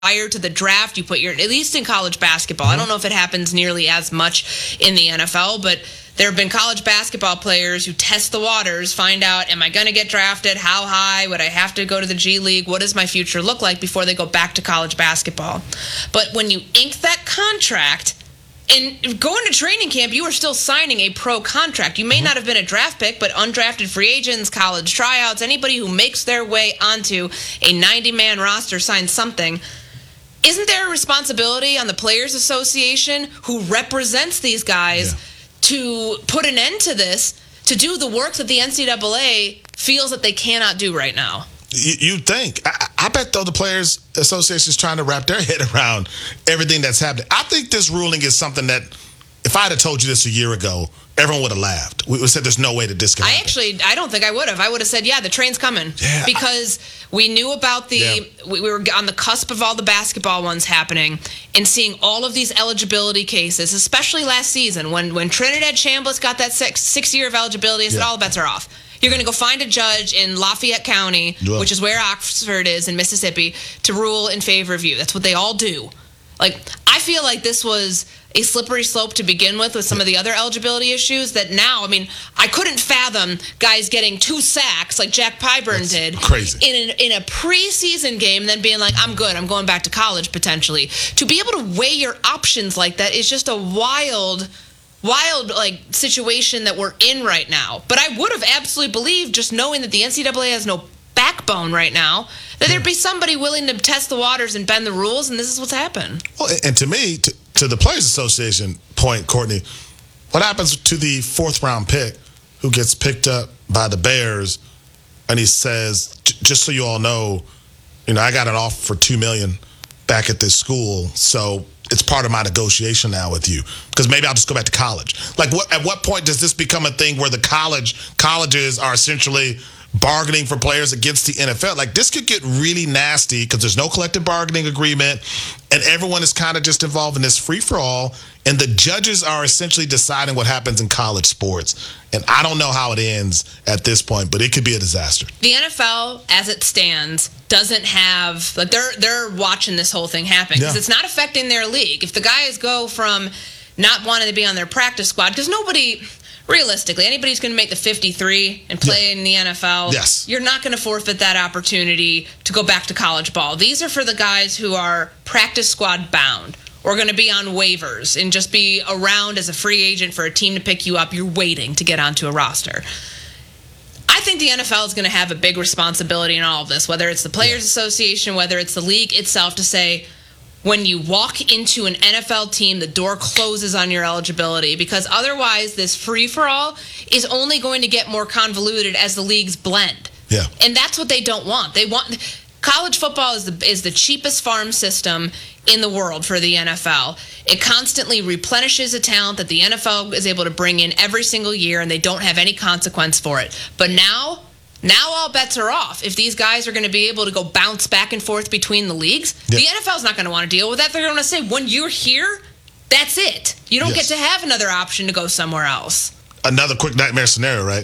prior to the draft, you put your, at least in college basketball. I don't know if it happens nearly as much in the NFL, but there have been college basketball players who test the waters, find out, am I going to get drafted? How high? Would I have to go to the G League? What does my future look like before they go back to college basketball? But when you ink that contract and going to training camp, you are still signing a pro contract. You may not have been a draft pick, but undrafted free agents, college tryouts, anybody who makes their way onto a 90-man roster signs something. Isn't there a responsibility on the Players Association, who represents these guys, to put an end to this, to do the work that the NCAA feels that they cannot do right now? You'd think. I bet, though, the Players Association is trying to wrap their head around everything that's happening. I think this ruling is something that, if I had told you this a year ago, everyone would have laughed. We said there's no way that this can happen. I don't think I would have. I would have said, yeah, the train's coming. Yeah, because we knew about we were on the cusp of all the basketball ones happening and seeing all of these eligibility cases, especially last season when Trinidad Chambliss got that 6 year of eligibility. I said, all bets are off. You're going to go find a judge in Lafayette County, which is where Oxford is in Mississippi, to rule in favor of you. That's what they all do. Like, I feel like this was a slippery slope to begin with some of the other eligibility issues that now, I mean, I couldn't fathom guys getting 2 sacks like Jack Pyburn did crazy in a preseason game, then being like, I'm good, I'm going back to college potentially. To be able to weigh your options like that is just a wild like situation that we're in right now. But I would have absolutely believed, just knowing that the NCAA has no backbone right now, that there'd be somebody willing to test the waters and bend the rules, and this is what's happened. Well, and to me, to the Players Association point, Courtney, what happens to the 4th round pick who gets picked up by the Bears, and he says, just so you all know, I got an offer for $2 million back at this school, so it's part of my negotiation now with you, because maybe I'll just go back to college. Like, at what point does this become a thing where the colleges are essentially bargaining for players against the NFL? Like, this could get really nasty because there's no collective bargaining agreement, and everyone is kind of just involved in this free-for-all, and the judges are essentially deciding what happens in college sports. And I don't know how it ends at this point, but it could be a disaster. The NFL, as it stands, doesn't have, like, they're watching this whole thing happen because it's not affecting their league. If the guys go from not wanting to be on their practice squad, because realistically, anybody's going to make the 53 and play in the NFL, you're not going to forfeit that opportunity to go back to college ball. These are for the guys who are practice squad bound or going to be on waivers and just be around as a free agent for a team to pick you up. You're waiting to get onto a roster. I think the NFL is going to have a big responsibility in all of this, whether it's the Players Association, whether it's the league itself, to say, when you walk into an NFL team, the door closes on your eligibility, because otherwise this free-for-all is only going to get more convoluted as the leagues blend. Yeah. And that's what they don't want. They want college football is the cheapest farm system in the world for the NFL. It constantly replenishes a talent that the NFL is able to bring in every single year, and they don't have any consequence for it. But now all bets are off. If these guys are going to be able to go bounce back and forth between the leagues, the NFL is not going to want to deal with that. They're going to say, when you're here, that's it. You don't get to have another option to go somewhere else. Another quick nightmare scenario, right?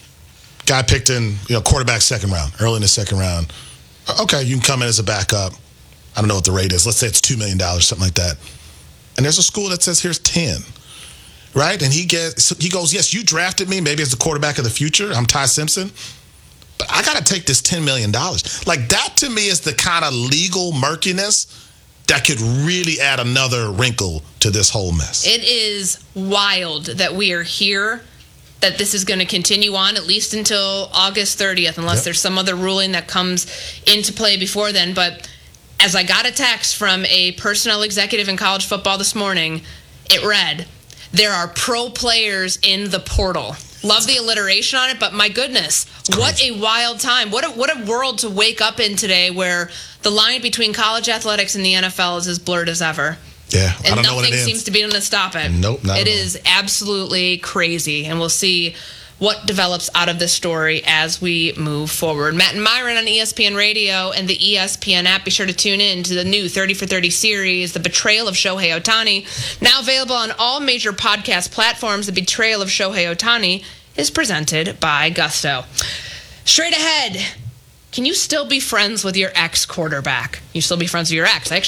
Guy picked in, quarterback second round, early in the second round. Okay, you can come in as a backup. I don't know what the rate is. Let's say it's $2 million, something like that. And there's a school that says, here's 10. Right? And he goes, yes, you drafted me, maybe as the quarterback of the future. I'm Ty Simpson. But I got to take this $10 million. Like, that to me is the kind of legal murkiness that could really add another wrinkle to this whole mess. It is wild that we are here, that this is going to continue on at least until August 30th, unless there's some other ruling that comes into play before then. But as I got a text from a personnel executive in college football this morning, it read, there are pro players in the portal. Love the alliteration on it, but my goodness, what a wild time. What a world to wake up in today, where the line between college athletics and the NFL is as blurred as ever. Yeah, and I don't know what it is. Nothing seems to be able to stop it. Nope, not at all. It is absolutely crazy, and we'll see what develops out of this story as we move forward. Matt and Myron on ESPN Radio and the ESPN app. Be sure to tune in to the new 30 for 30 series, The Betrayal of Shohei Ohtani. Now available on all major podcast platforms, The Betrayal of Shohei Ohtani is presented by Gusto. Straight ahead, can you still be friends with your ex quarterback? You still be friends with your ex. I actually